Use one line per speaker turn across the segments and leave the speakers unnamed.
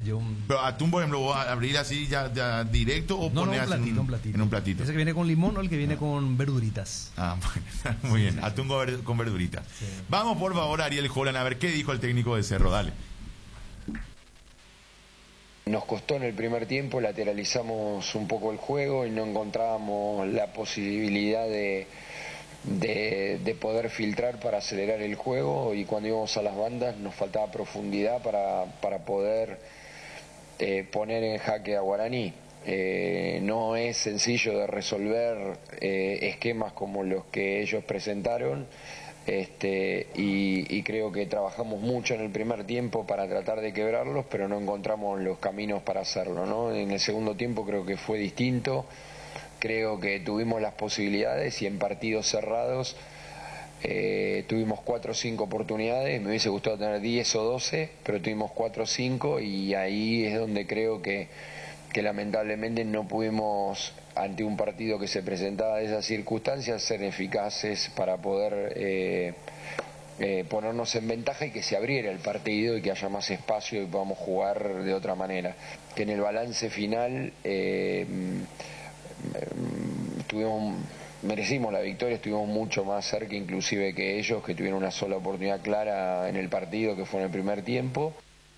Pero atún, por ejemplo, ¿vos abrir así ya directo o
No,
poner
un platito.
en un platito?
Ese que viene con limón o el que viene con verduritas.
Bueno, muy bien. Atún con verduritas. Sí. Vamos, por favor, Ariel Holland, a ver qué dijo el técnico de Cerro. Dale.
Nos costó en el primer tiempo, lateralizamos un poco el juego y no encontrábamos la posibilidad de poder filtrar para acelerar el juego, y cuando íbamos a las bandas nos faltaba profundidad para poder poner en jaque a Guaraní. No es sencillo de resolver esquemas como los que ellos presentaron, y creo que trabajamos mucho en el primer tiempo para tratar de quebrarlos, pero no encontramos los caminos para hacerlo, ¿no? En el segundo tiempo creo que fue distinto. Creo que tuvimos las posibilidades y en partidos cerrados tuvimos 4 o 5 oportunidades. Me hubiese gustado tener 10 o 12, pero tuvimos 4 o 5, y ahí es donde creo que lamentablemente no pudimos, ante un partido que se presentaba de esas circunstancias, ser eficaces para poder ponernos en ventaja y que se abriera el partido y que haya más espacio y podamos jugar de otra manera. Que en el balance final merecimos la victoria, estuvimos mucho más cerca inclusive que ellos, que tuvieron una sola oportunidad clara en el partido, que fue en el primer tiempo.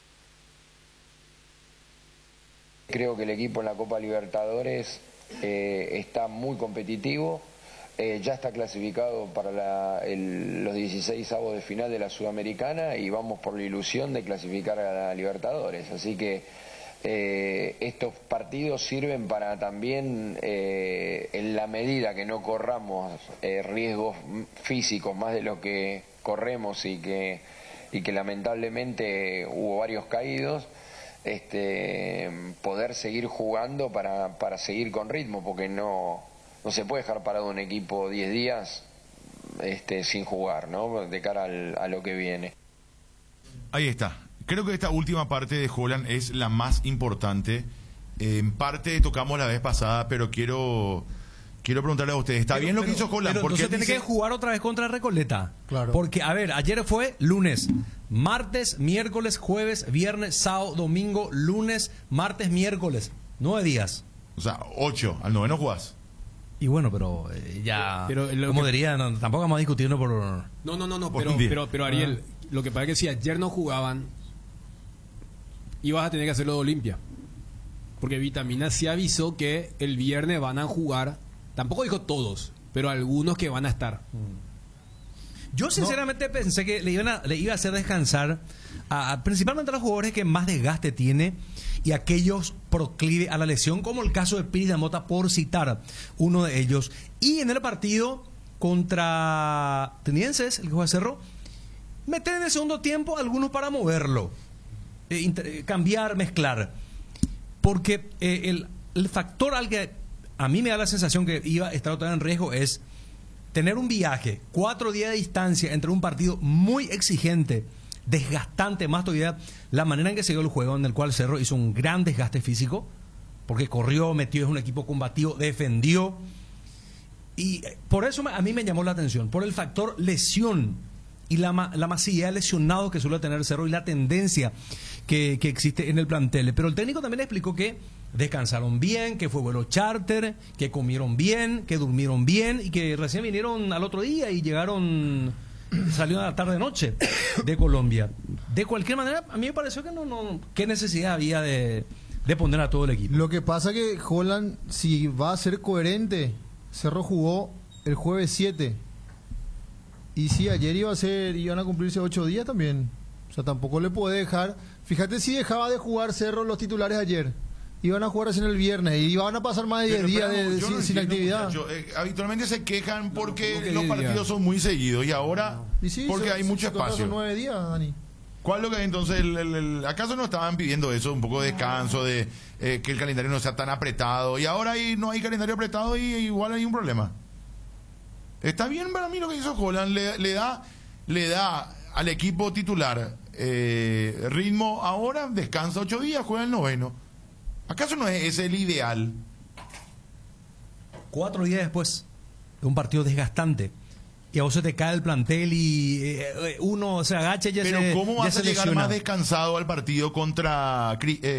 Creo que el equipo en la Copa Libertadores está muy competitivo, ya está clasificado para los 16avos de final de la Sudamericana, y vamos por la ilusión de clasificar a la Libertadores, así que estos partidos sirven para también, en la medida que no corramos riesgos físicos más de lo que corremos y que lamentablemente hubo varios caídos, poder seguir jugando para seguir con ritmo, porque no se puede dejar parado un equipo 10 días sin jugar, ¿no? De cara a lo que viene.
Ahí está. Creo que esta última parte de Holland es la más importante. En parte tocamos la vez pasada, pero quiero preguntarle a ustedes, ¿está bien lo que hizo Holland?
Pero
porque
entonces tiene que jugar otra vez contra Recoleta.
Claro.
Porque, a ver, ayer fue lunes, martes, miércoles, jueves, viernes, sábado, domingo, lunes, martes, miércoles. 9 días.
O sea, 8. Al 9 jugás.
Y bueno, pero ya...
Pero
como diría, tampoco vamos a discutirlo por...
No,
por
pero Ariel, lo que pasa es que si ayer no jugaban, ibas a tener que hacerlo de Olimpia. Porque Vitamina sí avisó que el viernes van a jugar. Tampoco dijo todos, pero algunos que van a estar.
Yo sinceramente pensé que le iba a hacer descansar principalmente a los jugadores que más desgaste tiene y aquellos proclive a la lesión, como el caso de Piri de Mota, por citar uno de ellos. Y en el partido contra Tenienses, el que juega Cerro, meter en el segundo tiempo algunos para moverlo, cambiar, mezclar. Porque el factor al que a mí me da la sensación que iba a estar otra vez en riesgo es tener un viaje, 4 días de distancia entre un partido muy exigente, desgastante, más todavía la manera en que se dio el juego, en el cual Cerro hizo un gran desgaste físico, porque corrió, metió, es un equipo combativo, defendió, y por eso a mí me llamó la atención, por el factor lesión y la masividad de lesionados que suele tener Cerro y la tendencia que existe en el plantel. Pero el técnico también explicó que descansaron bien, que fue vuelo charter, que comieron bien, que durmieron bien y que recién vinieron al otro día y salieron a la tarde-noche de Colombia. De cualquier manera, a mí me pareció que no qué necesidad había de poner a todo el equipo.
Lo que pasa que Holland, si va a ser coherente, Cerro jugó el jueves 7. Y si ayer iban a cumplirse 8 días también. O sea, tampoco le puede dejar. Fíjate si dejaba de jugar Cerro los titulares ayer. Iban a jugar así en el viernes y iban a pasar más de 10 días sin actividad.
Habitualmente se quejan porque los partidos son muy seguidos y ahora porque hay mucho espacio.
Son 9 días, Dani.
¿Cuál es lo que entonces acaso no estaban pidiendo eso, un poco de descanso, de que el calendario no sea tan apretado, y ahora no hay calendario apretado y igual hay un problema? Está bien para mí lo que hizo Holland, le da al equipo titular ritmo ahora, descansa 8 días, juega el 9º. ¿Acaso no es ese el ideal?
4 días después de un partido desgastante y a vos se te cae el plantel y uno se agacha y ya
pero ¿cómo vas a llegar
lesiona?
más descansado al partido contra